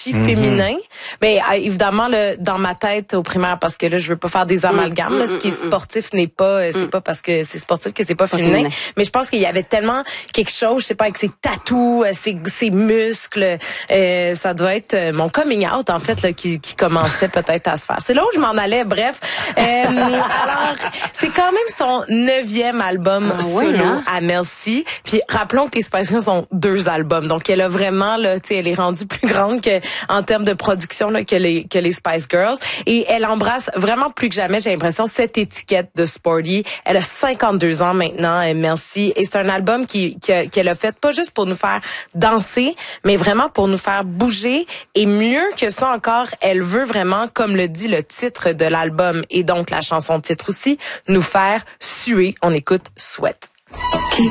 archi féminin. Mais évidemment là, dans ma tête au primaire, parce que là je veux pas faire des amalgames. Là, ce qui est sportif n'est pas, c'est pas parce que c'est sportif que c'est pas féminin. Mais je pense qu'il y avait tellement quelque chose, je sais pas, avec ses tatous, ses muscles. Ça doit être mon coming out en fait là, qui commençait peut-être à se faire. C'est là où je m'en allais. Bref, alors c'est quand même son 9e album solo à Mel C. Puis rappelons que les Spice Girls ont 2 albums, donc elle a vraiment là, tu sais, elle est rendue plus grande que en termes de production là, que les Spice Girls, et elle embrasse vraiment plus que jamais, j'ai l'impression, cette étiquette de sporty. Elle a 52 ans maintenant, Mel C, et c'est un album qu'elle a fait pas juste pour nous faire danser, mais vraiment pour nous faire bouger, et mieux que ça encore, elle veut vraiment, comme le dit le titre de l'album et donc la chanson titre aussi, nous faire suer. On écoute Sweat.